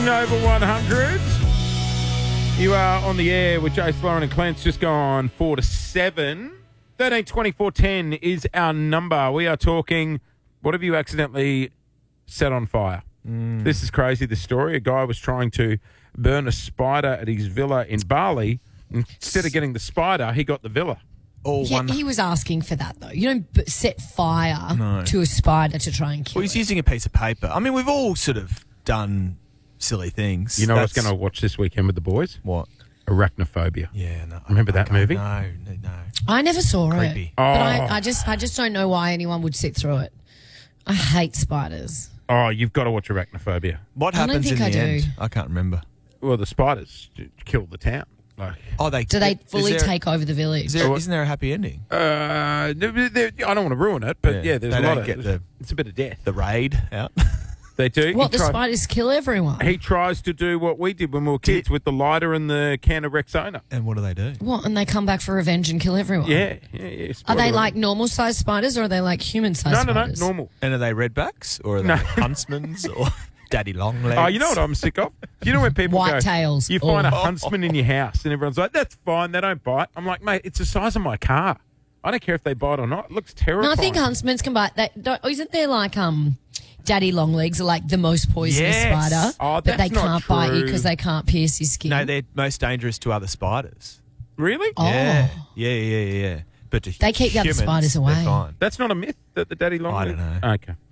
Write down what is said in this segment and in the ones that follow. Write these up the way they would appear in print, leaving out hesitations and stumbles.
over 100. You are on the air with Jace, Lauren and Clint's just gone 4 to 7. 13 24 10 is our number. We are talking, what have you accidentally set on fire? This is crazy, this story. A guy was trying to burn a spider at his villa in Bali. Instead of getting the spider, he got the villa. He was asking for that, though. You don't set fire to a spider to try and kill Well, he's it. using a piece of paper. I mean, we've all sort of done silly things. You know what I was going to watch this weekend with the boys? What? Arachnophobia. Yeah, no. Remember that movie? No. I never saw Creepy. it. But I just don't know why anyone would sit through it. I hate spiders. Oh, you've got to watch Arachnophobia. What I don't happens in think the I do. end? I can't remember. Well, the spiders kill the town. Like, Do they fully take over the village? Isn't there a happy ending? I don't want to ruin it, but yeah, there's They a lot don't of get it's a bit of death. the raid out. They do. What, the spiders kill everyone? He tries to do what we did when we were kids with the lighter and the can of Rexona. And what do? What, and they come back for revenge and kill everyone? Yeah. Are they like normal-sized spiders or are they like human-sized spiders? No, normal. And are they redbacks or are they huntsmans or daddy long legs? Oh, you know what I'm sick of? You know when people White go, tails. you find a huntsman in your house and everyone's like, that's fine, they don't bite. I'm like, mate, it's the size of my car. I don't care if they bite or not. It looks terrifying. No, I think huntsmen can bite. Isn't there like daddy long legs are like the most poisonous spider, but they can't bite you because they can't pierce your skin? No, they're most dangerous to other spiders. Really? Oh. Yeah. But to They keep the other humans, spiders away. They're fine. That's not a myth that the daddy long I leg- don't know. Okay.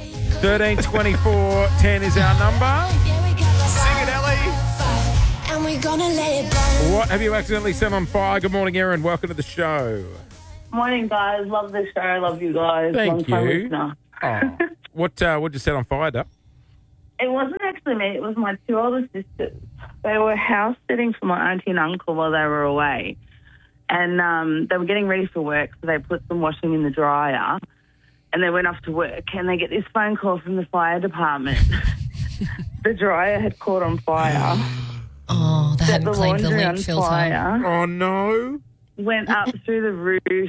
13 24 10 is our number. Sing it, Ellie. And we're gonna let it burn. What have you accidentally set on fire? Good morning, Erin. Welcome to the show. Morning, guys. Love the show. Love you guys. Thank Long-time you. listener. Oh. What'd you set on fire, Duck? It wasn't actually me. It was my two older sisters. They were house sitting for my auntie and uncle while they were away. And they were getting ready for work, so they put some washing in the dryer. And they went off to work, and they get this phone call from the fire department. The dryer had caught on fire. Oh, they Set hadn't cleaned the laundry leak on filter. fire. Oh, no. Went up through the roof,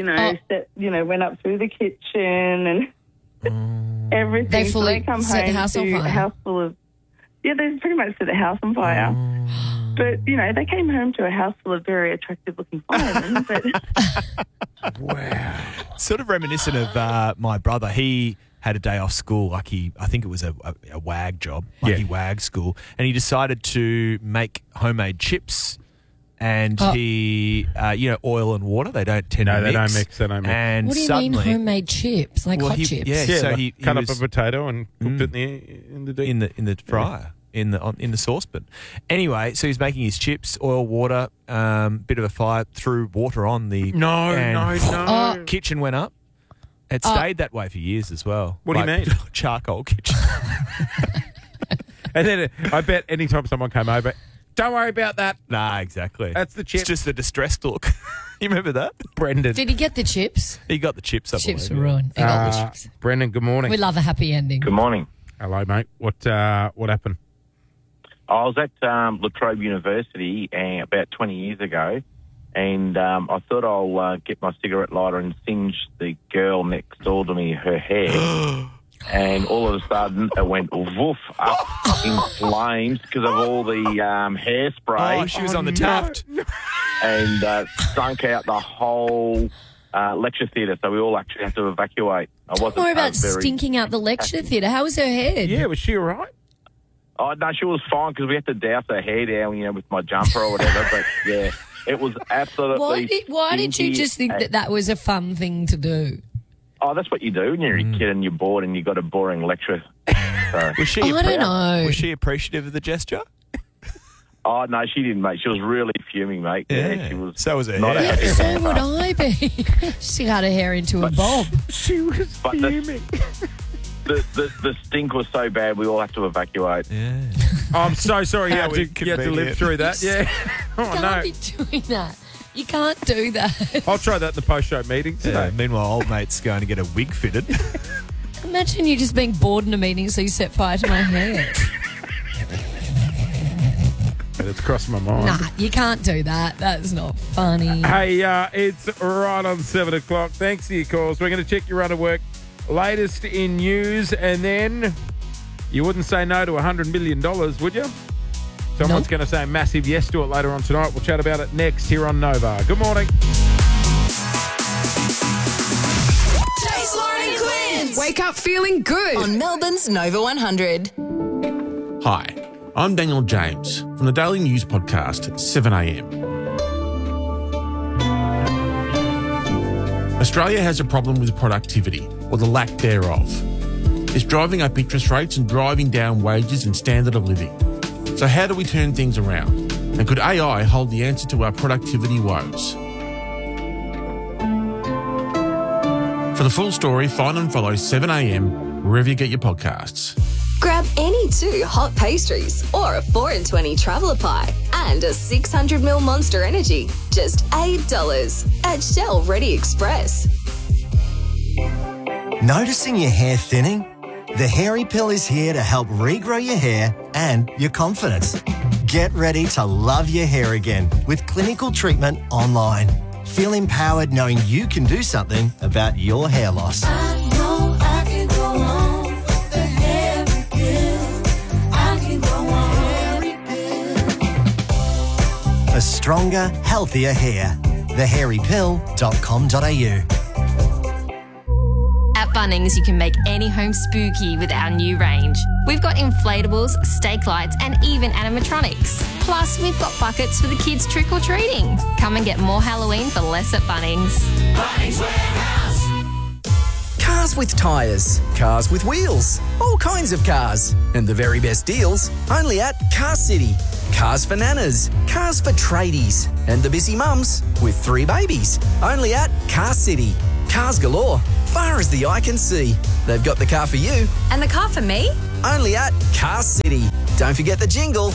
went up through the kitchen and everything. They So fully come set the home house on to fire? A house full of, they pretty much set the house on fire. But, they came home to a house full of very attractive-looking firemen. But Wow. Sort of reminiscent of my brother. He had a day off school, I think it was a WAG job, WAG school, and he decided to make homemade chips. And he, oil and water, they don't tend to mix. No, they don't mix. And What do you mean suddenly, homemade chips? Like hot chips? Yeah, so like he cut was up a potato and cooked it in the fryer. In the saucepan. Anyway, so he's making his chips, oil, water, bit of a fire, threw water on the No. kitchen went up. It stayed that way for years as well. What do you mean? Charcoal kitchen. And then I bet anytime someone came over, don't worry about that. Nah, exactly. That's the chip. It's just the distressed look. You remember that? Brendan. Did he get the chips? He got the chips up. Chips were ruined. He got the chips. Brendan, good morning. We love a happy ending. Good morning. Hello, mate. What happened? I was at La Trobe University about 20 years ago, and I thought I'll get my cigarette lighter and singe the girl next door to me, her hair. And all of a sudden, it went woof up in flames because of all the hairspray. Oh, she was on the Taft. And stunk out the whole lecture theatre, so we all actually had to evacuate. Don't worry about stinking out the lecture theatre. How was her head? Yeah, was she all right? Oh, no, she was fine because we had to douse her hair down, with my jumper or whatever. But, yeah, it was absolutely Why did you just think that was a fun thing to do? Oh, that's what you do when you're a kid and you're bored and you've got a boring lecture. So. Was she? I don't know. Was she appreciative of the gesture? Oh, no, she didn't, mate. She was really fuming, mate. Yeah, she was. So was her not hair. a happy So would I be. She had her hair into a bob. She was But fuming. The stink was so bad, we all had to evacuate. Yeah. Oh, I'm so sorry you How had to live inconvenient. through that. Yeah. You Oh, can't no. be doing that. You can't do that. I'll try that in the post-show meeting today. Meanwhile, old mate's going to get a wig fitted. Imagine you just being bored in a meeting, so you set fire to my hair. But it's crossed my mind. Nah, you can't do that. That's not funny. Hey, it's right on 7 o'clock. Thanks for your calls. We're going to check your run of work, latest in news, and then You wouldn't say no to $100 million, would you? Someone's going to say massive yes to it later on tonight. We'll chat about it next here on Nova. Good morning. Jace, Lauren and Quince. Wake up feeling good On Melbourne's Nova 100. Hi, I'm Daniel James from the Daily News podcast 7am. Australia has a problem with productivity, or the lack thereof. It's driving up interest rates and driving down wages and standard of living. So how do we turn things around? And could AI hold the answer to our productivity woes? For the full story, find and follow 7am wherever you get your podcasts. Grab any 2 hot pastries or a 4 in 20 traveller pie and a 600ml Monster Energy. Just $8 at Shell Ready Express. Noticing your hair thinning? The Hairy Pill is here to help regrow your hair and your confidence. Get ready to love your hair again with clinical treatment online. Feel empowered knowing you can do something about your hair loss. I know I can go on with the Hairy Pill. I can go on Hairy Pill. For stronger, healthier hair. thehairypill.com.au. At Bunnings, you can make any home spooky with our new range. We've got inflatables, stake lights, and even animatronics. Plus, we've got buckets for the kids trick-or-treating. Come and get more Halloween for less at Bunnings. Bunnings Warehouse. Cars with tyres, cars with wheels, all kinds of cars. And the very best deals only at Car City. Cars for nanas, cars for tradies, and the busy mums with 3 babies. Only at Car City. Cars galore, far as the eye can see. They've got the car for you. And the car for me? Only at Car City. Don't forget the jingle.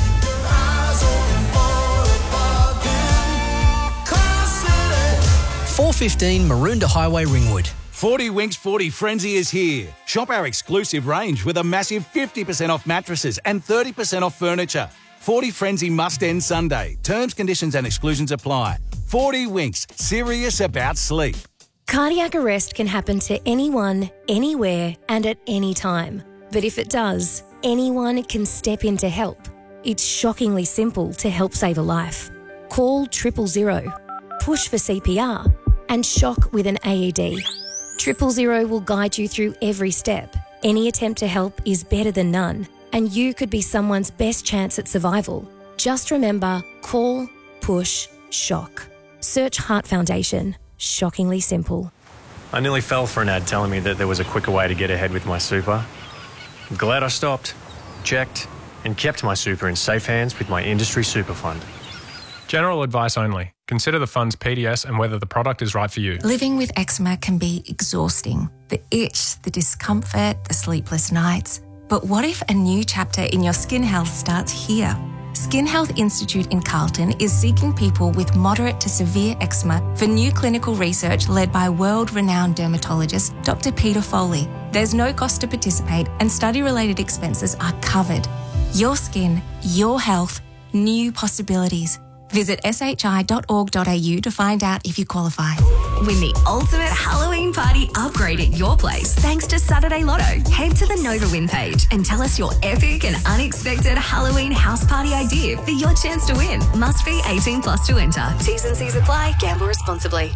415 Maroondah Highway, Ringwood. 40 Winks 40 Frenzy is here. Shop our exclusive range with a massive 50% off mattresses and 30% off furniture. 40 Frenzy must end Sunday. Terms, conditions and exclusions apply. 40 Winks, serious about sleep. Cardiac arrest can happen to anyone, anywhere, and at any time. But if it does, anyone can step in to help. It's shockingly simple to help save a life. Call 000, push for CPR, and shock with an AED. 000 will guide you through every step. Any attempt to help is better than none, and you could be someone's best chance at survival. Just remember, call, push, shock. Search Heart Foundation. Shockingly simple. I nearly fell for an ad telling me that there was a quicker way to get ahead with my super. I'm glad I stopped, checked, and kept my super in safe hands with my industry super fund. General advice only. Consider the fund's PDS and whether the product is right for you. Living with eczema can be exhausting. The itch, the discomfort, the sleepless nights. But what if a new chapter in your skin health starts here? Skin Health Institute in Carlton is seeking people with moderate to severe eczema for new clinical research led by world-renowned dermatologist Dr. Peter Foley. There's no cost to participate and study-related expenses are covered. Your skin, your health, new possibilities. Visit shi.org.au to find out if you qualify. Win the ultimate Halloween party upgrade at your place thanks to Saturday Lotto. Head to the Nova Win page and tell us your epic and unexpected Halloween house party idea for your chance to win. Must be 18 plus to enter. T's and C's apply. Gamble responsibly.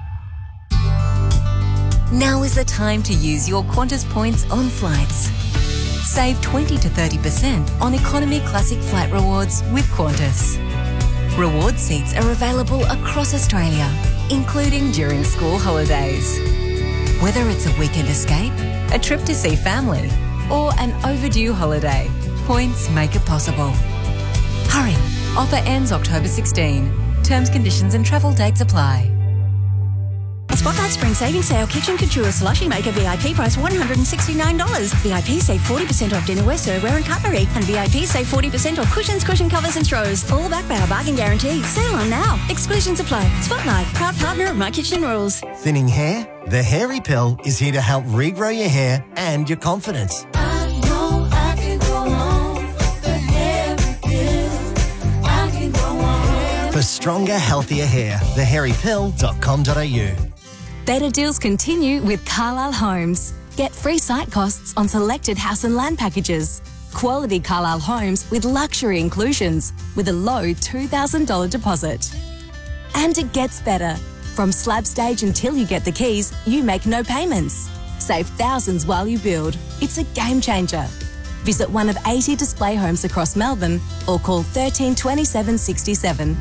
Now is the time to use your Qantas points on flights. Save 20 to 30% on economy classic flight rewards with Qantas. Reward seats are available across Australia, including during school holidays. Whether it's a weekend escape, a trip to see family, or an overdue holiday, points make it possible. Hurry, offer ends October 16. Terms, conditions and travel dates apply. Spotlight Spring Savings Sale Kitchen Couture Slushy Maker VIP price $169. VIP save 40% off dinnerware, serveware and cutlery. And VIP save 40% off cushions, cushion covers and throws. All backed by our bargain guarantee. Sale on now. Exclusions apply. Spotlight, proud partner of My Kitchen Rules. Thinning hair? The Hairy Pill is here to help regrow your hair and your confidence. I know I can go on with the Hairy Pill. I can go on. For stronger, healthier hair, thehairypill.com.au. Better deals continue with Carlisle Homes. Get free site costs on selected house and land packages. Quality Carlisle homes with luxury inclusions with a low $2,000 deposit. And it gets better. From slab stage until you get the keys, you make no payments. Save thousands while you build. It's a game changer. Visit one of 80 display homes across Melbourne or call 13 27 67.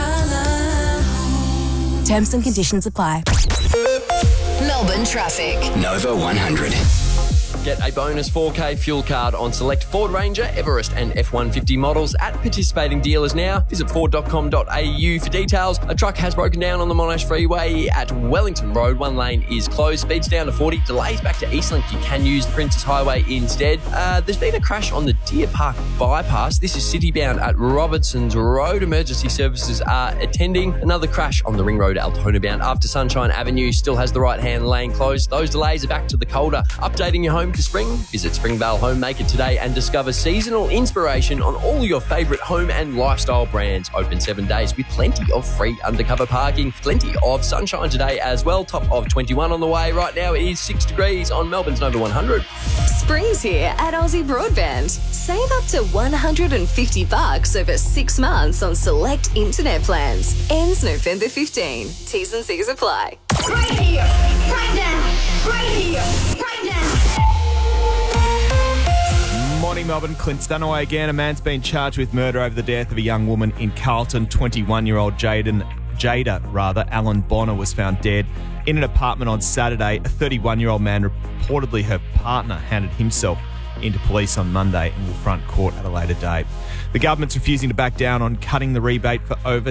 Terms and conditions apply. Melbourne traffic. Nova 100. Get a bonus 4K fuel card on select Ford Ranger, Everest and F-150 models at participating dealers now. Visit ford.com.au for details. A truck has broken down on the Monash Freeway at Wellington Road. One lane is closed. Speeds down to 40. Delays back to Eastlink. You can use the Princess Highway instead. There's been a crash on the Deer Park bypass. This is city-bound at Robertson's Road. Emergency services are attending. Another crash on the Ring Road, Altona-bound after Sunshine Avenue. Still has the right-hand lane closed. Those delays are back to the colder. Updating your home to spring? Visit Springvale Homemaker today and discover seasonal inspiration on all your favourite home and lifestyle brands. Open 7 days with plenty of free undercover parking. Plenty of sunshine today as well. Top of 21 on the way. Right now it is 6 degrees on Melbourne's Nova 100. Spring's here at Aussie Broadband. Save up to $150 over 6 months on select internet plans. Ends November 15. T's and C's apply. Right here, right now, right here, right now. Morning, Melbourne. Clint Dunaway again. A man's been charged with murder over the death of a young woman in Carlton. 21-year-old Jada Alan Bonner was found dead in an apartment on Saturday. A 31-year-old man, reportedly her partner, handed himself into police on Monday and will front court at a later date. The government's refusing to back down on cutting the rebate for over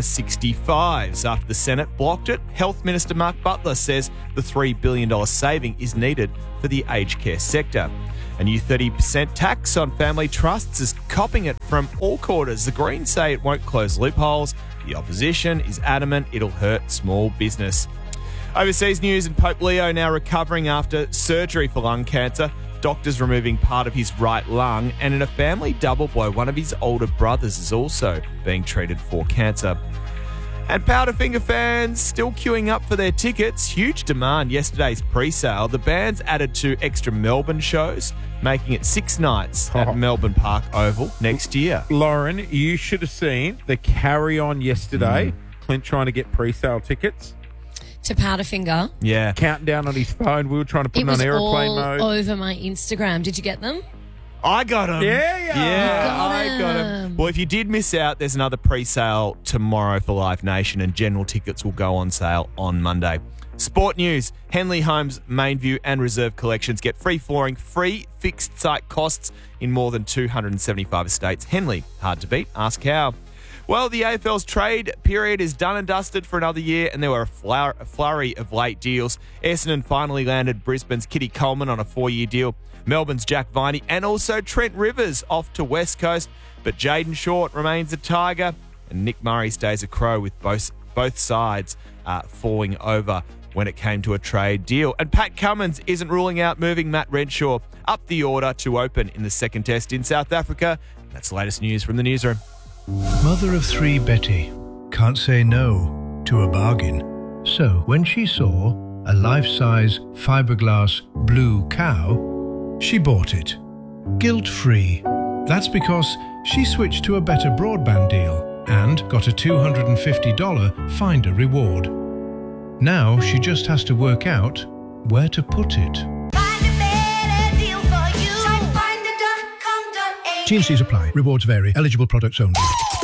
65s. After the Senate blocked it, Health Minister Mark Butler says the $3 billion saving is needed for the aged care sector. A new 30% tax on family trusts is copping it from all quarters. The Greens say it won't close loopholes. The opposition is adamant it'll hurt small business. Overseas news, and Pope Leo now recovering after surgery for lung cancer. Doctors removing part of his right lung, and in a family double blow, one of his older brothers is also being treated for cancer. And Powderfinger fans still queuing up for their tickets. Huge demand yesterday's pre-sale. The band's added 2 extra Melbourne shows, making it 6 nights at Melbourne Park Oval next year. Lauren, you should have seen the carry-on yesterday. Clint trying to get pre-sale tickets. To Powderfinger. Yeah. Counting down on his phone. We were trying to put It it was on aeroplane all mode. over my Instagram. Did you get them? I got them. Yeah, I got them. Well, if you did miss out, there's another pre-sale tomorrow for Live Nation, and general tickets will go on sale on Monday. Sport news. Henley Homes main view and reserve collections get free flooring, free fixed site costs in more than 275 estates. Henley, hard to beat. Ask how. Well, the AFL's trade period is done and dusted for another year, and there were a flurry of late deals. Essendon finally landed Brisbane's Kitty Coleman on a 4-year deal. Melbourne's Jack Viney and also Trent Rivers off to West Coast. But Jaden Short remains a Tiger, and Nick Murray stays a Crow, with both sides falling over when it came to a trade deal. And Pat Cummins isn't ruling out moving Matt Renshaw up the order to open in the second test in South Africa. That's the latest news from the newsroom. Mother of 3 Betty can't say no to a bargain. So when she saw a life-size fiberglass blue cow, she bought it. Guilt-free. That's because she switched to a better broadband deal and got a $250 Finder reward. Now she just has to work out where to put it. T&Cs apply. Rewards vary. Eligible products only.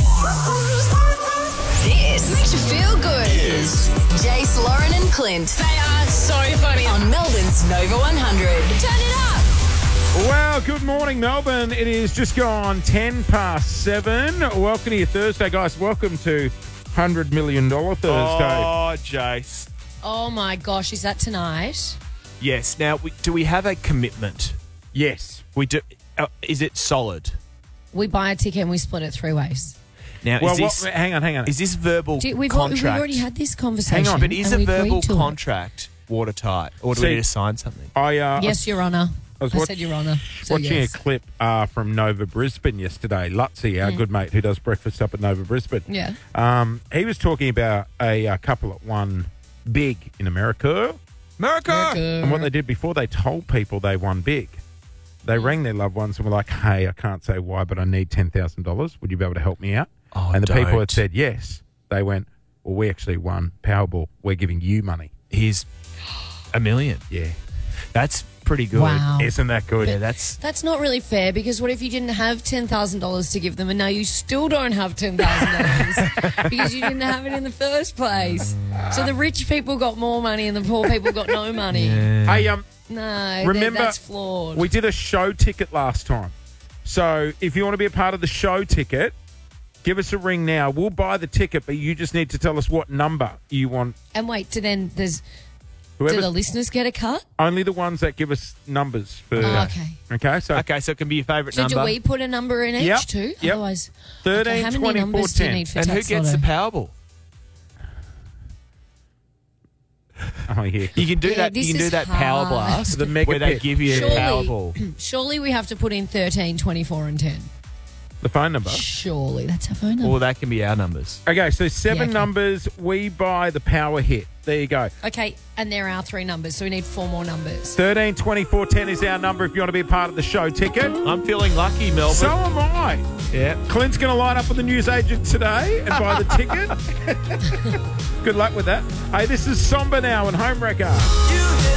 This makes you feel good. Jace, Lauren and Clint. They are so funny. On Melbourne's Nova 100. Turn it up. Well, good morning, Melbourne. It is just gone 7:10. Welcome to your Thursday, guys. Welcome to $100 million Thursday. Oh, Jace. Oh, my gosh. Is that tonight? Yes. Now, do we have a commitment? Yes. We do. Is it solid? We buy a ticket and we split it 3 ways. Now, Well, is this, hang on. Is this verbal We've contract? already had this conversation. Hang on, but is and a we agreed verbal to it. contract watertight, or do we need to sign something? Yes, Your Honour. I said Your Honour. So watching yes. a clip from Nova Brisbane yesterday. Lutzy, our good mate who does breakfast up at Nova Brisbane. Yeah. He was talking about a couple that won big in America. America! And what they did before, they told people they won big. They rang their loved ones and were like, hey, I can't say why, but I need $10,000. Would you be able to help me out? Oh, and the people don't. had said yes. They went, well, we actually won Powerball. We're giving you money. Here's $1 million. Yeah. That's pretty good. Wow. Isn't that good? Yeah, that's That's not really fair because what if you didn't have $10,000 to give them and now you still don't have $10,000 because you didn't have it in the first place? So the rich people got more money and the poor people got no money. Hey, No, remember, that's flawed. we did a show ticket last time. So if you want to be a part of the show ticket, give us a ring now. We'll buy the ticket, but you just need to tell us what number you want. And wait, do the Whoever's- listeners get a cut? Only the ones that give us numbers. For, Oh, okay. Okay, so it can be your favourite So number. do we put a number in each Yep, too? yep. Otherwise, 13, okay, how many 24, numbers do you 10. need for And who Tax gets the Lotto? Powerball? Oh, yeah. You can do Yeah, that. this You can do is that Power hard. Blast The mega where they pick. give you a Powerball. Surely we have to put in 13, 24 and 10. The phone number. Surely that's our phone number. Or that can be our numbers. Okay, so 7 Yeah, okay. numbers. We buy the power hit. There you go. Okay, and there are 3 numbers, so we need 4 more numbers. 13, 24, 10 is our number if you want to be a part of the show ticket. I'm feeling lucky, Melbourne. So am I. Yeah. Clint's going to line up with the newsagent today and buy the ticket. Good luck with that. Hey, this is Somber now and Homewrecker.